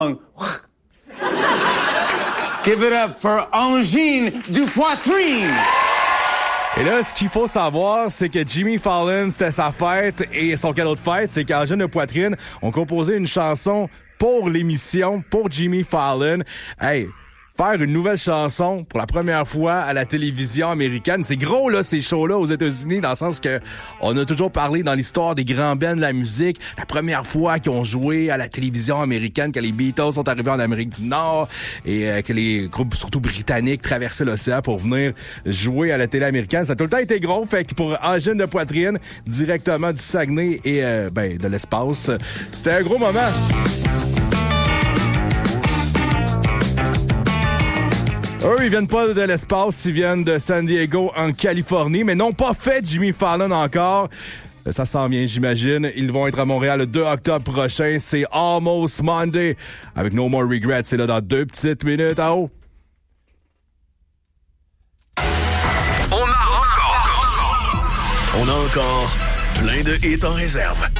Give it up for Angine du Poitrine. Et là, ce qu'il faut savoir, c'est que Jimmy Fallon, c'était sa fête, et son cadeau de fête, c'est qu'Angine de Poitrine ont composé une chanson pour l'émission, pour Jimmy Fallon. Hey, faire une nouvelle chanson pour la première fois à la télévision américaine, c'est gros là, ces shows-là aux États-Unis, dans le sens que on a toujours parlé dans l'histoire des grands bands de la musique, la première fois qu'ils ont joué à la télévision américaine, quand les Beatles sont arrivés en Amérique du Nord et que les groupes surtout britanniques traversaient l'océan pour venir jouer à la télé américaine, ça a tout le temps été gros. Fait que pour Angine de Poitrine, directement du Saguenay et de l'espace, c'était un gros moment. Eux, ils viennent pas de l'espace, ils viennent de San Diego, en Californie, mais n'ont pas fait Jimmy Fallon encore. Ça s'en vient, j'imagine. Ils vont être à Montréal le 2 octobre prochain. C'est Almost Monday. Avec No More Regrets, c'est là dans 2 petites minutes. À haut. On a encore plein de hits en réserve.